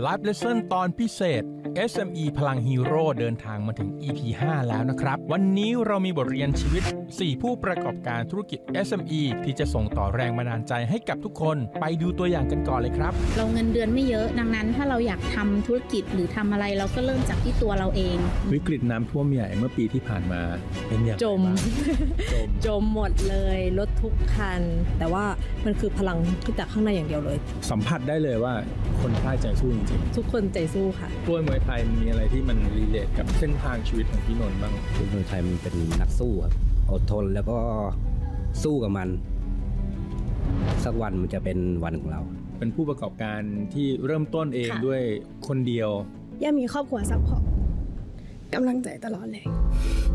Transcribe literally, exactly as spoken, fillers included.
Live Lesson ตอนพิเศษ เอส เอ็ม อี พลังฮีโร่เดินทางมาถึง อี พี ห้า แล้วนะครับวันนี้เรามีบทเรียนชีวิตสี่ผู้ประกอบการธุรกิจ เอส เอ็ม อี ที่จะส่งต่อแรงบันดาลใจให้กับทุกคนไปดูตัวอย่างกันก่อนเลยครับเราเงินเดือนไม่เยอะดังนั้นถ้าเราอยากทำธุรกิจหรือทำอะไรเราก็เริ่มจากที่ตัวเราเองวิกฤตน้ำท่วมใหญ่เมื่อปีที่ผ่านมาเป็นอย่างไรจมจมหมดเลยรถทุกคันแต่ว่ามันคือพลังที่จากข้างในอย่างเดียวเลยสัมผัสได้เลยว่าคนไทยใจสู้จริงๆทุกคนใจสู้ค่ะตัวมวยไทยมีอะไรที่มันรีเลทกับเส้นทางชีวิตของพี่นนท์บ้างตัวมวยไทยมันเป็นนักสู้ครับอดทนแล้วก็สู้กับมันสักวันมันจะเป็นวันของเราเป็นผู้ประกอบการที่เริ่มต้นเองด้วยคนเดียวย่ามีครอบครัวซัพพอร์ตกำลังใจตลอดเลย